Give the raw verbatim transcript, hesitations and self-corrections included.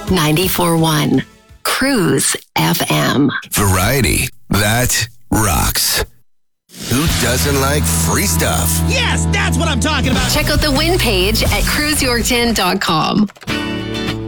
ninety-four point one. Cruise F M. Variety that rocks. Who doesn't like free stuff? Yes, that's what I'm talking about. Check out the win page at cruise yorkton dot com.